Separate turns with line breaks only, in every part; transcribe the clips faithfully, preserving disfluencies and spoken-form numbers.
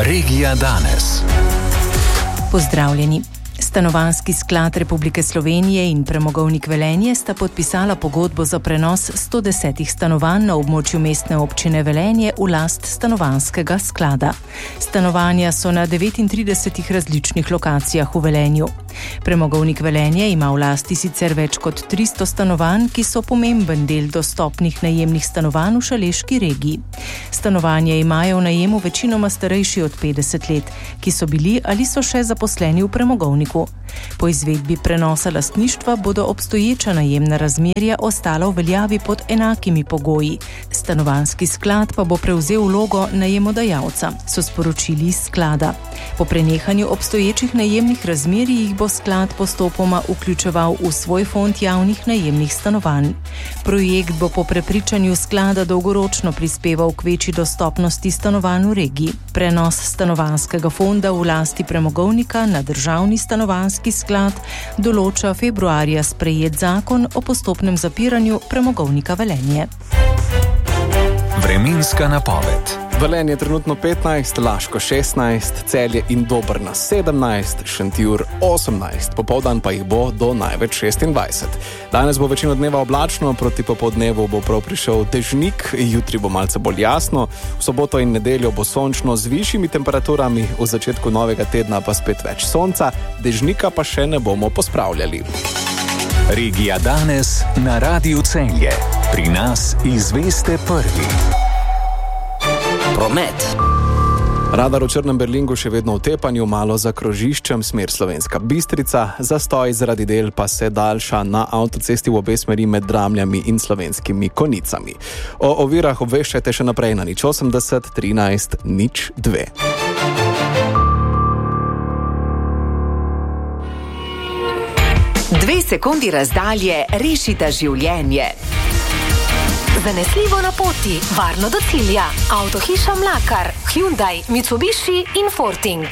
Regija danes.
Pozdravljeni. Stanovanjski sklad Republike Slovenije in Premogovnik Velenje sta podpisala pogodbo za prenos sto deset stanovanj na območju mestne občine Velenje v last stanovanjskega sklada. Stanovanja so na devetintridesetih različnih lokacijah v Velenju. Premogovnik Velenje ima v lasti sicer več kot tristo stanovanj, ki so pomemben del dostopnih najemnih stanovanj v Šaleški regiji. Stanovanja imajo v najemu večinoma starejši od petdeset let, ki so bili ali so še zaposleni v premogovniku. Po izvedbi prenosa lastništva bodo obstoječa najemna razmerja ostala v veljavi pod enakimi pogoji. Stanovanjski sklad pa bo prevzel vlogo najemodajalca, so sporočili iz sklada. Po prenehanju obstoječih najemnih razmerij jih bo sklad postopoma vključeval v svoj fond javnih najemnih stanovanj. Projekt bo po prepričanju sklada dolgoročno prispeval k večji dostopnosti stanovanj v regiji. Prenos stanovanjskega fonda v lasti premogovnika na državni stanovanjski sklad določa februarja sprejet zakon o postopnem zapiranju premogovnika Velenje.
Vremenska napoved.
Velenje trenutno petnajst, Laško šestnajst, Celje in Dobrna sedemnajst, Šentjur osemnajst, popoldan pa jih bo do največ šestindvajset. Danes bo večino dneva oblačno, proti popoldnevu bo prav prišel dežnik, jutri bo malce bolj jasno, v soboto in nedeljo bo sončno z višjimi temperaturami, v začetku novega tedna pa spet več sonca, dežnika pa še ne bomo pospravljali.
Regija danes na Radiu Celje. Pri nas izveste prvi.
Promet.
Radar v Črnem Berlingu še vedno v tepanju, malo za krožiščem, smer Slovenska Bistrica, zastoj zaradi del pa se daljša na avtocesti v obe smeri med Dramljami in Slovenskimi Konicami. O ovirah obveščajte še naprej na nič osemdeset trinajst nič dve.
Dve sekundi razdalje rešita življenje. Zanesljivo na poti, varno do cilja. Avtohiša Mlakar, Hyundai, Mitsubishi in Forting.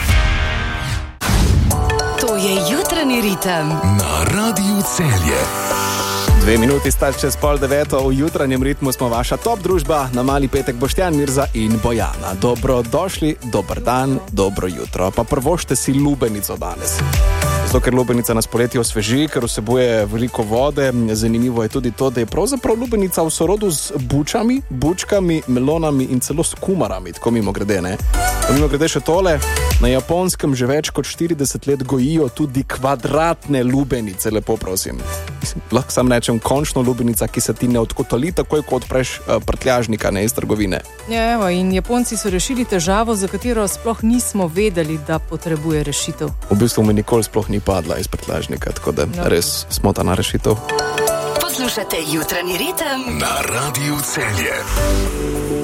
To je jutranji ritem
na Radiu Celje.
Dve minuti sta čez pol deveto, v jutranjem ritmu smo vaša top družba, na mali petek Boštjan, Mirza in Bojana. Dobrodošli, dober dan, dobro jutro. Pa prvošte si lubenico danes. Zato, ker lubenica nas poleti osveži, ker vsebuje veliko vode. Zanimivo je tudi to, da je pravzaprav lubenica v sorodu z bučami, bučkami, melonami in celo s kumarami, tako mimo grede, ne? Mimo grede še tole, na Japonskem že več kot štirideset let gojijo tudi kvadratne lubenice, lepo prosim. Lahko sam rečem, končno lubenica, ki se ti ne odkotoli takoj, ko odpreš uh, prtljažnika, ne, iz trgovine.
Ja, evo, in Japonci so rešili težavo, za katero sploh nismo vedeli, da potrebuje rešitev.
V bistvu mi nikoli sploh ni padla iz prtljažnika, tako da no. Res smotana rešitev.
Poslušate jutranji ritem
na Radiu Celje.